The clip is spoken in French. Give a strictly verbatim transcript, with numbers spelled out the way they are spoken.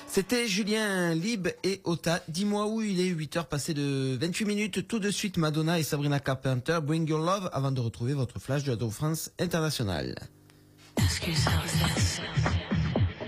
C'était Julien Lib et Ota. Dis-moi où il est, huit heures passées de vingt-huit minutes. Tout de suite, Madonna et Sabrina Carpenter, Bring Your Love, avant de retrouver votre flash de Radio France Internationale. Ask yourself this.